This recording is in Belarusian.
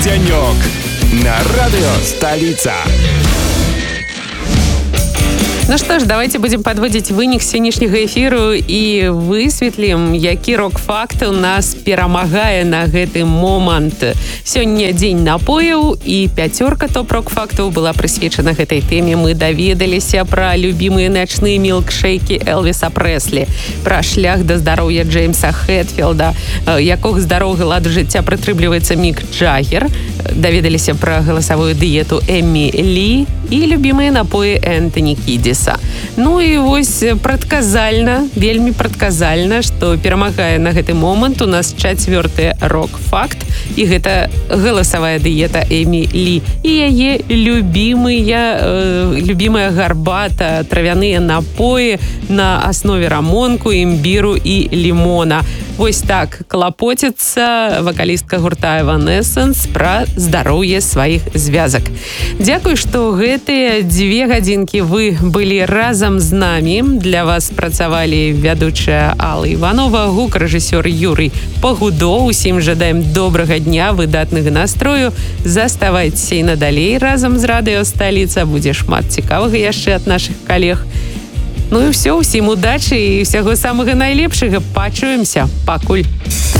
Денек на радио «Столица». Ну что ж, давайте будем подводить вынік сённяшняга эфіру і высветлім, які рок-факт у нас перамагае на гэты момант. Сёння дзень напояў і 5 топ-рок-фактаў была прысвечана гэтай тэме. Мы даведаліся пра любімыя начныя мілкшейкі Элвіса Прэслі, пра шлях да здароўя Джеймса Хэтфілда, якога здаровага ладу жыцця прытрымліваецца Мік Джаггер, даведаліся пра галасавую дыету Эммі Лі і любімыя напоі Энтані Кідзіса. Ну і вось прадказальна, вельмі прадказальна, што перамагае на гэты момант у нас 4-ы рок-факт, і гэта галасавая дыета Эммі Лі і яе любімая гарбата, травяныя напоі на аснове рамонку, імбіру і лімона. Вось так клапоціцца вакалістка гурта Evanescence пра здароўе сваіх звязак. Дзякуй, што гэтыя 2 гадзінкі вы былі разам з намі. Для вас працавалі вядучая Алла Іванова, гук-рэжысёр Юрый Пагудо. Усім жадаем добрага дня, выдатнага настрою. Заставайцеся і надалей разам з радыё «Сталіца». Будзе шмат цікавага яшчэ ад нашых калег. Ну і ўсё, усім удачы і ўсяго самага найлепшага. Пачуемся. Пакуль.